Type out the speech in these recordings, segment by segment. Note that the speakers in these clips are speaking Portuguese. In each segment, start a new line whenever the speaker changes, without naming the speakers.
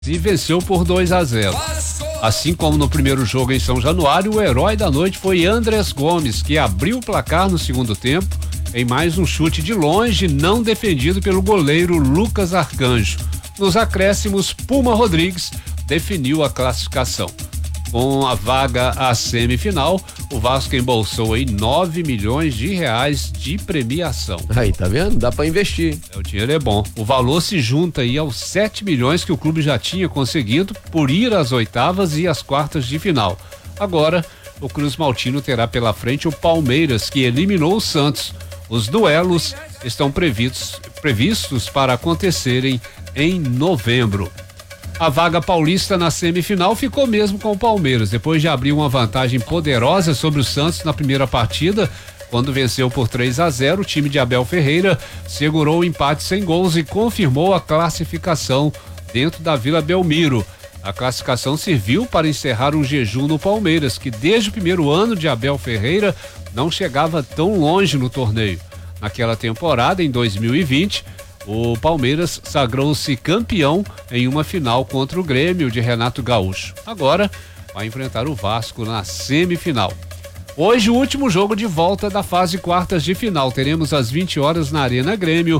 e venceu por 2-0. Assim como no primeiro jogo em São Januário, o herói da noite foi Andrés Gomes, que abriu o placar no segundo tempo em mais um chute de longe, não defendido pelo goleiro Lucas Arcanjo. Nos acréscimos, Puma Rodrigues definiu a classificação. Com a vaga à semifinal, o Vasco embolsou aí 9 milhões de reais de premiação.
Aí, tá vendo? Dá pra investir.
O dinheiro é bom. O valor se junta aí aos 7 milhões que o clube já tinha conseguido por ir às oitavas e às quartas de final. Agora, o Cruz Maltino terá pela frente o Palmeiras, que eliminou o Santos. Os duelos estão previstos para acontecerem em novembro. A vaga paulista na semifinal ficou mesmo com o Palmeiras, depois de abrir uma vantagem poderosa sobre o Santos na primeira partida. Quando venceu por 3-0, o time de Abel Ferreira segurou o empate sem gols e confirmou a classificação dentro da Vila Belmiro. A classificação serviu para encerrar um jejum no Palmeiras, que desde o primeiro ano de Abel Ferreira não chegava tão longe no torneio. Naquela temporada, em 2020, o Palmeiras sagrou-se campeão em uma final contra o Grêmio de Renato Gaúcho. Agora vai enfrentar o Vasco na semifinal. Hoje, o último jogo de volta da fase quartas de final. Teremos às 20 horas na Arena Grêmio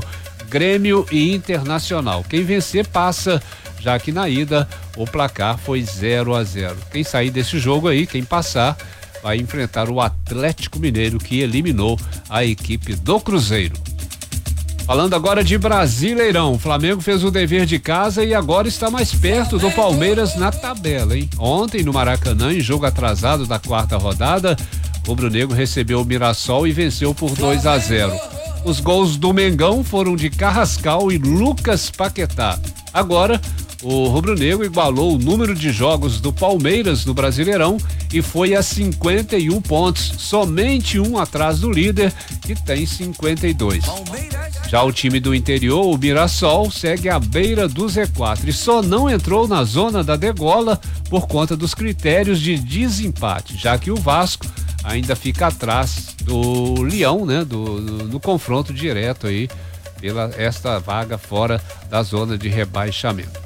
e Internacional. Quem vencer passa, já que na ida o placar foi 0-0. Quem sair desse jogo aí, quem passar, vai enfrentar o Atlético Mineiro, que eliminou a equipe do Cruzeiro. Falando agora de Brasileirão, o Flamengo fez o dever de casa e agora está mais perto do Palmeiras na tabela, hein? Ontem, no Maracanã, em jogo atrasado da quarta rodada, o rubro-negro recebeu o Mirassol e venceu por 2-0. Os gols do Mengão foram de Carrascal e Lucas Paquetá. Agora, o rubro-negro igualou o número de jogos do Palmeiras no Brasileirão e foi a 51 pontos, somente um atrás do líder, que tem 52. Já o time do interior, o Mirassol, segue à beira do Z4 e só não entrou na zona da degola por conta dos critérios de desempate, já que o Vasco ainda fica atrás do Leão, né? No confronto direto aí, pela esta vaga fora da zona de rebaixamento.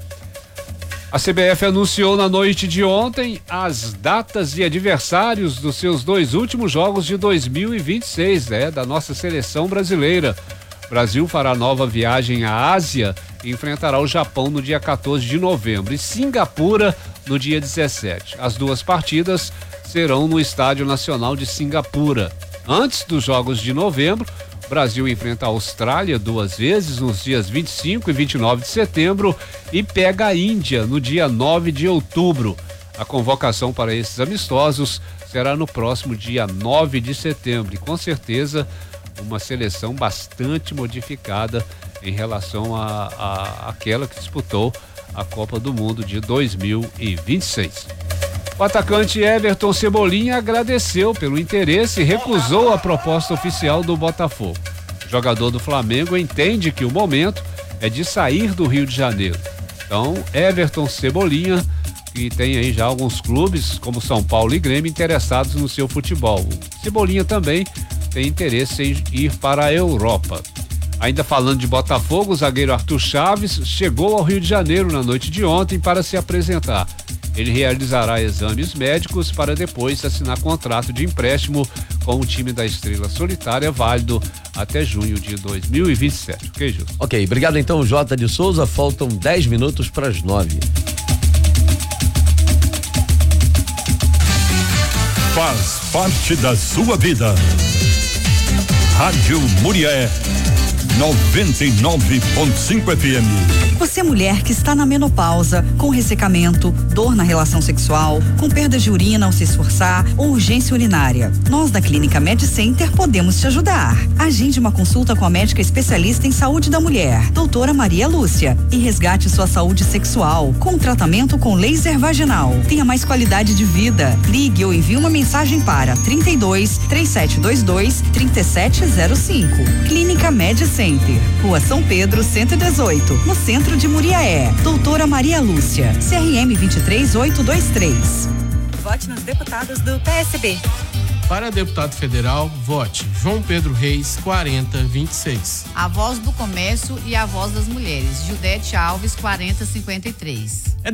A CBF anunciou na noite de ontem as datas e adversários dos seus 2 últimos jogos de 2026, da nossa seleção brasileira. O Brasil fará nova viagem à Ásia e enfrentará o Japão no dia 14 de novembro e Singapura no dia 17. As 2 partidas serão no Estádio Nacional de Singapura. Antes dos jogos de novembro, o Brasil enfrenta a Austrália 2 vezes nos dias 25 e 29 de setembro e pega a Índia no dia 9 de outubro. A convocação para esses amistosos será no próximo dia 9 de setembro e com certeza uma seleção bastante modificada em relação àquela que disputou a Copa do Mundo de 2026. O atacante Everton Cebolinha agradeceu pelo interesse e recusou a proposta oficial do Botafogo. O jogador do Flamengo entende que o momento é de sair do Rio de Janeiro. Então, Everton Cebolinha, que tem aí já alguns clubes, como São Paulo e Grêmio, interessados no seu futebol. O Cebolinha também tem interesse em ir para a Europa. Ainda falando de Botafogo, o zagueiro Arthur Chaves chegou ao Rio de Janeiro na noite de ontem para se apresentar. Ele realizará exames médicos para depois assinar contrato de empréstimo com o time da Estrela Solitária, válido até junho de 2027. Ok, Gilson?
Ok, obrigado então, Jota de Souza. Faltam 10 minutos para as 9.
Faz parte da sua vida. Rádio Murié 99.5 FM.
Você, mulher que está na menopausa, com ressecamento, dor na relação sexual, com perda de urina ao se esforçar ou urgência urinária. Nós da Clínica Med Center podemos te ajudar. Agende uma consulta com a médica especialista em saúde da mulher, doutora Maria Lúcia, e resgate sua saúde sexual com tratamento com laser vaginal. Tenha mais qualidade de vida. Ligue ou envie uma mensagem para 32 3722 3705. Clínica Med Center, Rua São Pedro 118, no centro de Muriaé. Doutora Maria Lúcia, CRM 23823.
Vote nos deputados do PSB. Para deputado federal, vote João Pedro Reis, 4026.
A Voz do Comércio e a Voz das Mulheres, Judete Alves, 4053.